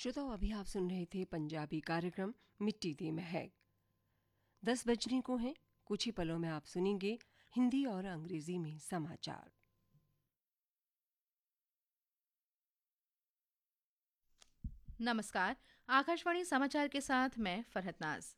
श्रोताओं, अभी आप सुन रहे थे पंजाबी कार्यक्रम मिट्टी दी महक। 10 बजने को हैं। कुछ ही पलों में आप सुनेंगे हिंदी और अंग्रेजी में समाचार। नमस्कार। आकाशवाणी समाचार के साथ मैं फरहत नाज।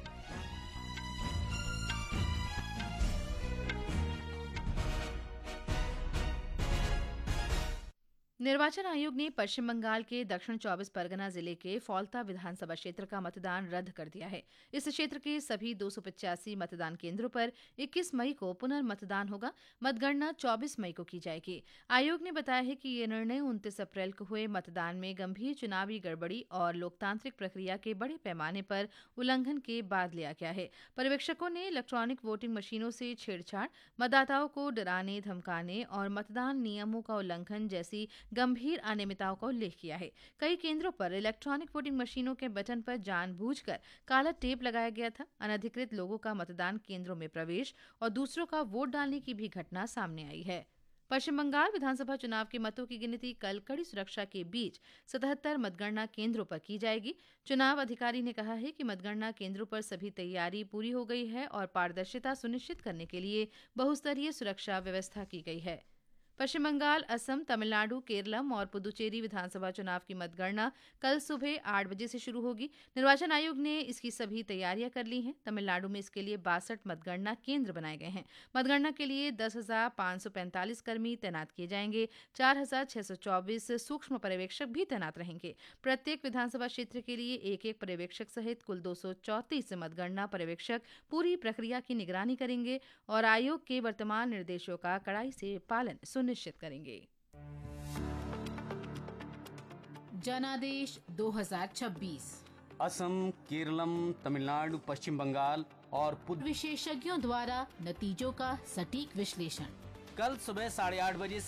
निर्वाचन आयोग ने पश्चिम बंगाल के दक्षिण 24 परगना जिले के फौल्ता विधानसभा क्षेत्र का मतदान रद्द कर दिया है। इस क्षेत्र के सभी 285 मतदान केंद्रों पर 21 मई को पुनर्मतदान होगा। मतगणना 24 मई को की जाएगी। आयोग ने बताया है कि ये निर्णय 29 अप्रैल को हुए मतदान में गंभीर चुनावी गड़बड़ी और लोकतांत्रिक प्रक्रिया के बड़े पैमाने पर उल्लंघन के बाद लिया गया है। पर्यवेक्षकों ने इलेक्ट्रॉनिक वोटिंग मशीनों से छेड़छाड़, मतदाताओं को डराने धमकाने और मतदान नियमों का उल्लंघन जैसी गंभीर अनियमितताओं का उल्लेख किया है। कई केंद्रों पर इलेक्ट्रॉनिक वोटिंग मशीनों के बटन पर जानबूझकर काला टेप लगाया गया था। अनधिकृत लोगों का मतदान केंद्रों में प्रवेश और दूसरों का वोट डालने की भी घटना सामने आई है। पश्चिम बंगाल विधानसभा चुनाव के मतों की गिनती कल कड़ी सुरक्षा के बीच 77 मतगणना केंद्रों पर की जाएगी। चुनाव अधिकारी ने कहा है कि मतगणना केंद्रों पर सभी तैयारी पूरी हो गई है और पारदर्शिता सुनिश्चित करने के लिए बहुस्तरीय सुरक्षा व्यवस्था की गई है। पश्चिम बंगाल, असम, तमिलनाडु, केरलम और पुदुचेरी विधानसभा चुनाव की मतगणना कल सुबह 8 बजे से शुरू होगी। निर्वाचन आयोग ने इसकी सभी तैयारियां कर ली हैं। तमिलनाडु में इसके लिए 62 मतगणना केंद्र बनाए गए हैं। मतगणना के लिए 10,545 कर्मी तैनात किए जाएंगे। 4,624 सूक्ष्म पर्यवेक्षक भी तैनात रहेंगे। प्रत्येक विधानसभा क्षेत्र के लिए एक पर्यवेक्षक सहित कुल 234 मतगणना पर्यवेक्षक पूरी प्रक्रिया की निगरानी करेंगे और आयोग के वर्तमान निर्देशों का कड़ाई से पालन सुनिश्चित करेंगे। जनादेश 2026 असम, केरलम, तमिलनाडु, पश्चिम बंगाल और विशेषज्ञों द्वारा नतीजों का सटीक विश्लेषण कल सुबह 8:30 बजे